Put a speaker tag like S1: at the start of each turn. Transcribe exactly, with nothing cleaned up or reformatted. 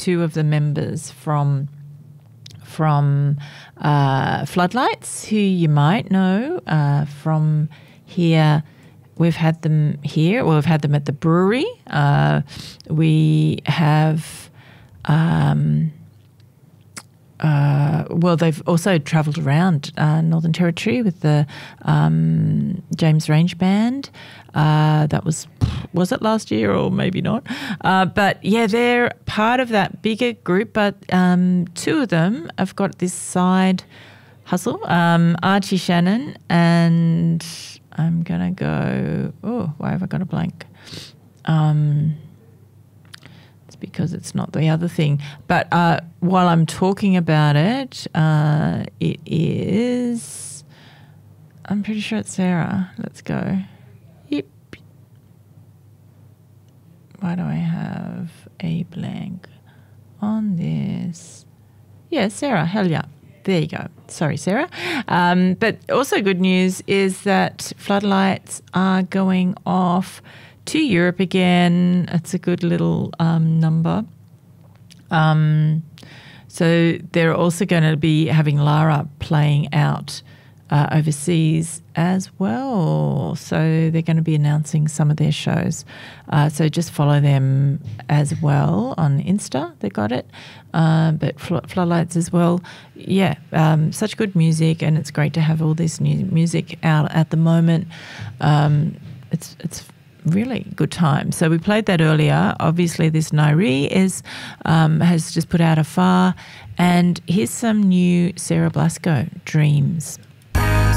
S1: two of the members from from uh, Floodlights, who you might know uh, from here. We've had them here. Well, we've had them at the brewery. Uh, we have, um, uh, well, they've also travelled around uh, Northern Territory with the um, James Range Band. Uh, that was, was it last year or maybe not? Uh, but yeah, they're part of that bigger group. But um, two of them have got this side hustle. Um, Archie Shannon and I'm going to go, oh, why have I got a blank? Um, it's because it's not the other thing. But uh, while I'm talking about it, uh, it is, I'm pretty sure it's Sarah. Let's go. Yep. Why do I have a blank on this? Yeah, Sarah, hell yeah. There you go. Sorry, Sarah. Um, but also good news is that Floodlights are going off to Europe again. It's a good little um, number. Um, so they're also going to be having Lara playing out uh, overseas as well. So they're going to be announcing some of their shows. Uh, so just follow them as well on Insta. They got it. Uh, but Floodlights as well. Yeah, um, such good music, and it's great to have all this new music out at the moment. Um, it's it's really good time. So we played that earlier. Obviously, this Nairi is um, has just put out a Far, and here's some new Sarah Blasco, Dreams.